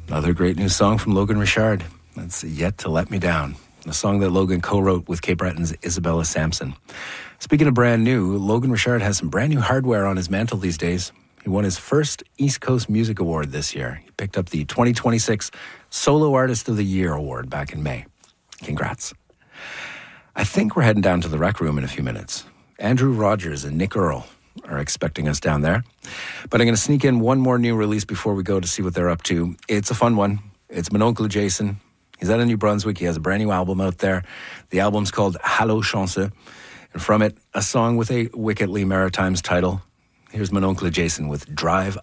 Another great new song from Logan Richard. That's Yet to Let Me Down, a song that Logan co-wrote with Cape Breton's Isabella Sampson. Speaking of brand new, Logan Richard has some brand new hardware on his mantle these days. He won his first East Coast Music Award this year. He picked up the 2026 Solo Artist of the Year award back in May. Congrats. I think we're heading down to the Rec Room in a few minutes. Andrew Rogers and Nick Earl are expecting us down there. But I'm going to sneak in one more new release before we go to see what they're up to. It's a fun one. It's Mon Oncle Jason. He's out of New Brunswick. He has a brand new album out there. The album's called Hallo Chance. And from it, a song with a wickedly Maritimes title. Here's Mon Oncle Jason with Drive